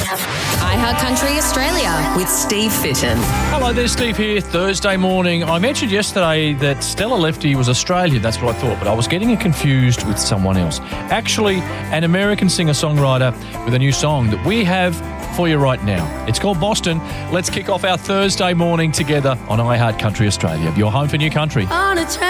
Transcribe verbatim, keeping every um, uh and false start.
iHeart Country Australia with Steve Fitton. Hello there, Steve here. Thursday morning. I mentioned yesterday that Stella Lefty was Australian. That's what I thought, but I was getting it confused with someone else. Actually, an American singer-songwriter with a new song that we have for you right now. It's called Boston. Let's kick off our Thursday morning together on iHeart Country Australia, your home for new country. On a